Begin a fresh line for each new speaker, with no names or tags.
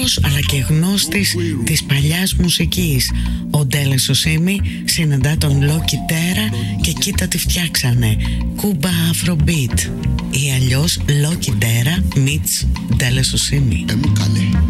μουσικός αλλά και γνώστης της παλιάς μουσικής. Ο Ντέλε Σοσίμι συναντά τον Λόκι Τέρα και κοίτα τι φτιάξανε, Cuba Afrobeat ή αλλιώς Λόκι Τέρα meets Ντέλε Σοσίμι.